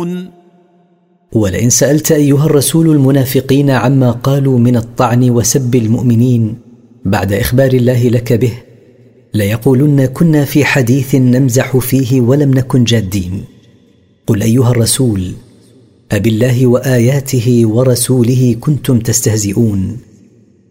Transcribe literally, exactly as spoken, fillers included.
تستهزئون. ولئن سألت أيها الرسول المنافقين عما قالوا من الطعن وسب المؤمنين بعد إخبار الله لك به ليقولن كنا في حديث نمزح فيه ولم نكن جادين. قل أيها الرسول أبالله وآياته ورسوله كنتم تستهزئون؟